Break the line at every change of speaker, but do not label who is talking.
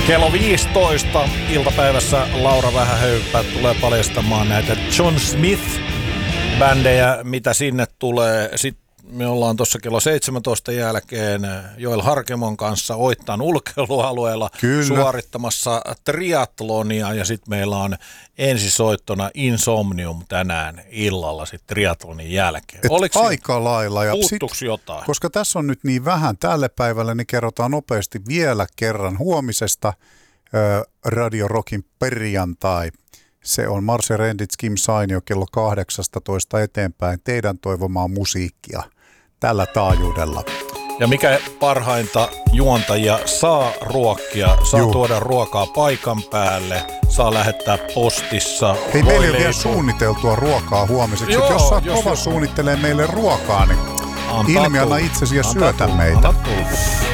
Kello 15 iltapäivässä Laura Vähähöyppä tulee paljastamaan näitä John Smith-bändejä, mitä sinne tulee. Sitten me ollaan tuossa kello 17 jälkeen Joel Harkemon kanssa Oittaan ulkoilualueella suorittamassa triathlonia, ja sitten meillä on ensisoittona Insomnium tänään illalla sitten triathlonin jälkeen.
Aika lailla. Ja
puuttuuko jotain?
Koska tässä on nyt niin vähän tälle päivälle, niin kerrotaan nopeasti vielä kerran huomisesta Radio Rockin perjantai. Se on Marse Rendits, Kim Sainio kello 18 eteenpäin. Teidän toivomaa musiikkia tällä taajuudella.
Ja mikä parhainta, juontajia saa ruokkia, saa tuoda ruokaa paikan päälle, saa lähettää postissa.
Hei, meillä ei ole vielä suunniteltua ruokaa huomiseksi. Jos sä kova suunnittelee meille ruokaa, niin ilmianna itsesi ja syötä meitä.